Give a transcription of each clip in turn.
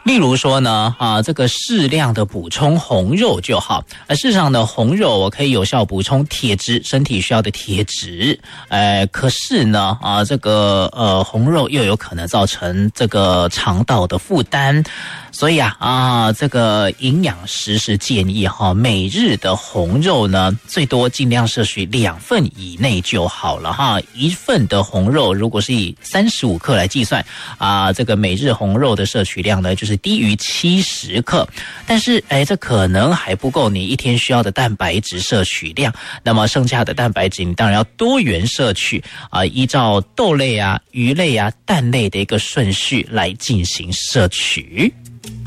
例如说呢，这个适量的补充红肉就好。事实上呢，红肉我可以有效补充铁质，身体需要的铁质。可是呢，这个红肉又有可能造成这个肠道的负担。所以这个营养师是建议每日的红肉呢，最多尽量摄取2份以内就好了1份的红肉如果是以35克来计算这个每日红肉的摄取量呢，就是低于70克。但是这可能还不够你一天需要的蛋白质摄取量。那么剩下的蛋白质你当然要多元摄取依照豆类鱼类蛋类的一个顺序来进行摄取。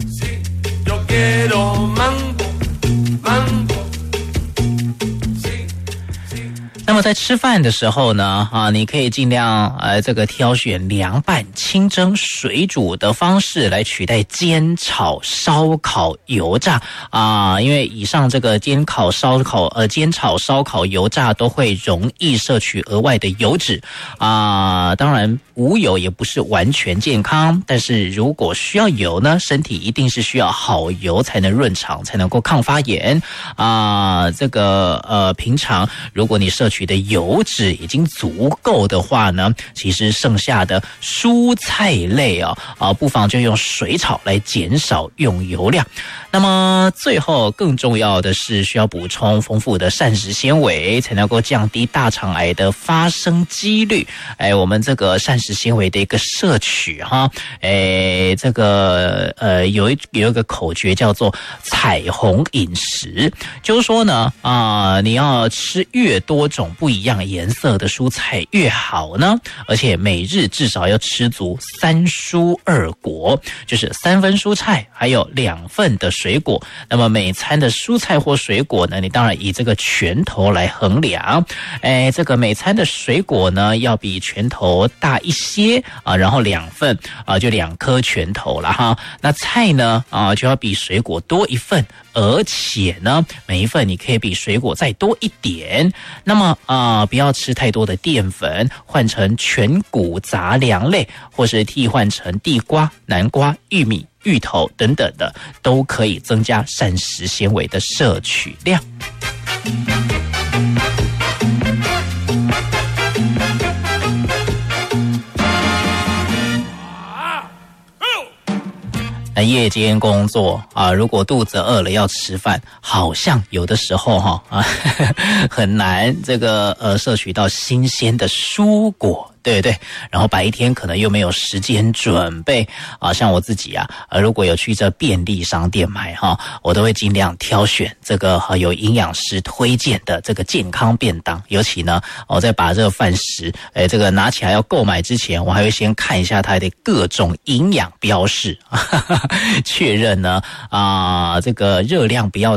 那么在吃饭的时候呢，你可以尽量这个挑选凉拌、清蒸、水煮的方式来取代煎炒、烧烤、油炸因为以上这个煎炒、烧烤、油炸都会容易摄取额外的油脂当然无油也不是完全健康，但是如果需要油呢，身体一定是需要好油才能润肠，才能够抗发炎这个平常如果你摄取的油脂已经足够的话呢，其实剩下的蔬菜类不妨就用水炒来减少用油量。那么最后更重要的是需要补充丰富的膳食纤维，才能够降低大肠癌的发生几率。我们这个膳食纤维的一个摄取这个有一个口诀叫做彩虹饮食，就是说呢你要吃越多种不一样颜色的蔬菜越好呢，而且每日至少要吃足3蔬2果，就是3份蔬菜还有2份的水果。那么每餐的蔬菜或水果呢，你当然以这个拳头来衡量。这个每餐的水果呢要比拳头大一些然后2份就2颗拳头了哈。那菜呢就要比水果多1份，而且呢每一份你可以比水果再多一点。那么不要吃太多的淀粉，换成全谷杂粮类，或是替换成地瓜、南瓜、玉米、芋头等等的，都可以增加膳食纤维的摄取量。夜间工作如果肚子饿了要吃饭，好像有的时候很难这个摄取到新鲜的蔬果，对不对？然后白天可能又没有时间准备像我自己如果有去这便利商店买我都会尽量挑选这个有营养师推荐的这个健康便当。尤其呢我在把这个饭食这个拿起来要购买之前，我还会先看一下它的各种营养标示确认呢这个热量不要